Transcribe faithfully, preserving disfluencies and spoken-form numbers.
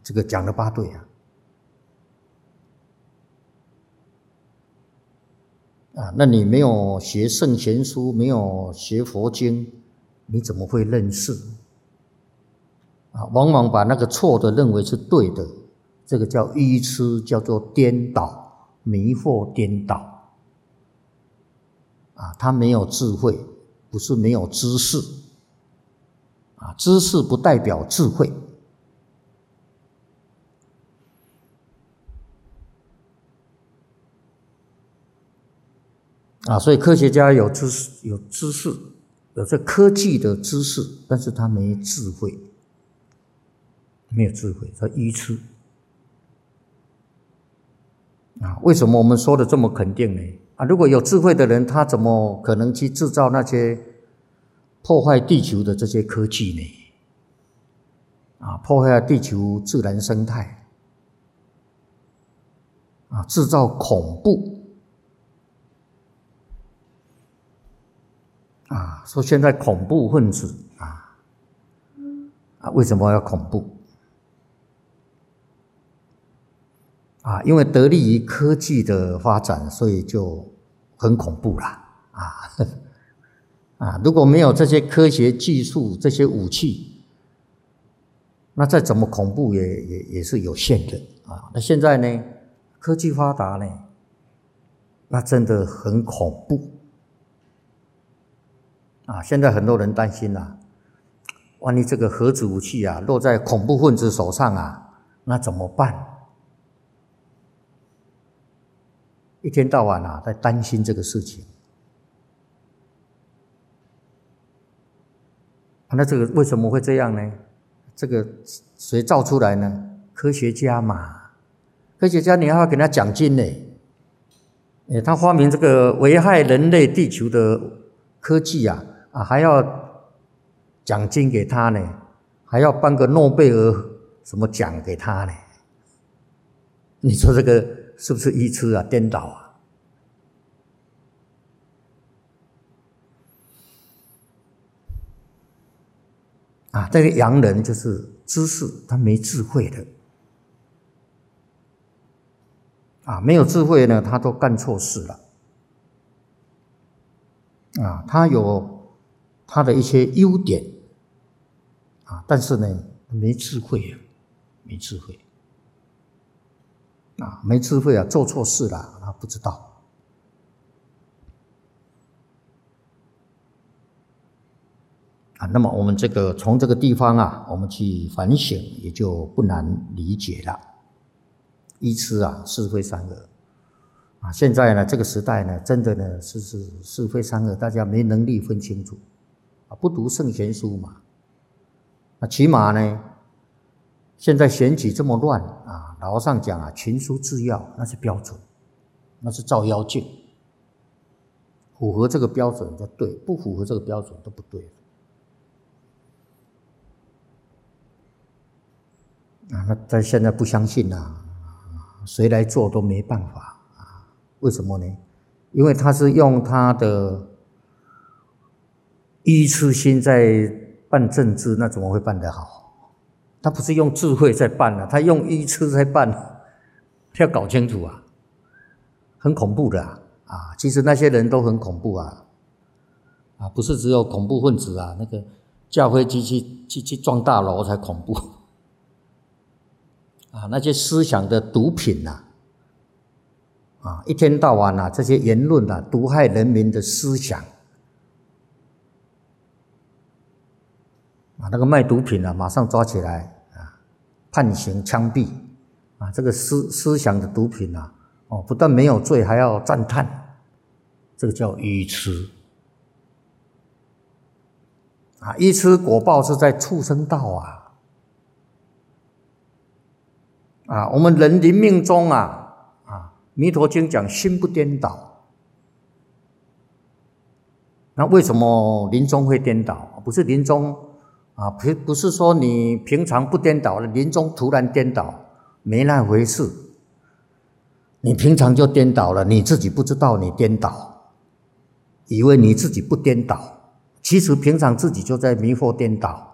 这个讲的八对啊。啊，那你没有学圣贤书，没有学佛经，你怎么会认识？啊，往往把那个错的认为是对的，这个叫愚痴，叫做颠倒、迷惑、颠倒。啊，他没有智慧，不是没有知识。啊，知识不代表智慧。啊，所以科学家有知识，有知识，有这科技的知识，但是他没智慧，没有智慧，他愚痴。啊，为什么我们说的这么肯定呢？啊，如果有智慧的人，他怎么可能去制造那些破坏地球的这些科技呢？啊，破坏地球自然生态，啊，制造恐怖。啊，说现在恐怖分子啊，啊，为什么要恐怖？啊，因为得利于科技的发展，所以就很恐怖啦。啊，啊，如果没有这些科学技术、这些武器，那再怎么恐怖也也也是有限的啊。那现在呢，科技发达呢，那真的很恐怖。啊，现在很多人担心啊，万一这个核子武器啊落在恐怖分子手上啊，那怎么办？一天到晚啊在担心这个事情。那这个为什么会这样呢？这个谁造出来呢？科学家嘛，科学家你要给他奖金呢。诶，他发明这个危害人类地球的科技啊。啊，还要奖金给他呢，还要颁个诺贝尔什么奖给他呢？你说这个是不是愚痴啊、颠倒啊？啊，这个洋人就是知识，他没智慧的。啊，没有智慧呢，他都干错事了。啊，他有他的一些优点，啊，但是呢，没智慧啊，没智慧，啊，没智慧啊，做错事了，他不知道。啊，那么我们这个从这个地方啊，我们去反省，也就不难理解了。愚痴啊，是非善恶。啊，现在呢，这个时代呢，真的呢是是是非善恶，大家没能力分清楚。啊，不读圣贤书嘛，那起码呢，现在选举这么乱啊，老和尚讲啊，群书治要那是标准，那是照妖镜，符合这个标准就对，不符合这个标准都不对。啊，那但现在不相信啊，谁来做都没办法啊，为什么呢？因为他是用他的愚痴心在办政治，那怎么会办得好？他不是用智慧在办啊，他用愚痴在办，要搞清楚啊，很恐怖的啊！啊，其实那些人都很恐怖啊，啊，不是只有恐怖分子啊，那个驾飞机去去去撞大楼才恐怖啊，那些思想的毒品呐，啊，一天到晚啊，这些言论啊，毒害人民的思想。啊，那个卖毒品啊，马上抓起来啊，判刑枪毙啊！这个思思想的毒品啊，哦，不但没有罪，还要赞叹，这个叫愚痴啊！愚痴果报是在畜生道啊！啊，我们人临命终啊，啊，弥陀经讲心不颠倒，那为什么临终会颠倒？不是临终。啊，不不是说你平常不颠倒了，临终突然颠倒，没那回事。你平常就颠倒了，你自己不知道你颠倒，以为你自己不颠倒，其实平常自己就在迷惑颠倒。